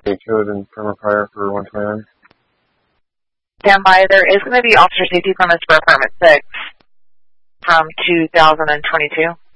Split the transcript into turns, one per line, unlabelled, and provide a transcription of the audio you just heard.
state code and permit prior for 129.
Stand by. There is going to be officer safety permits for apartment 6 from 2022.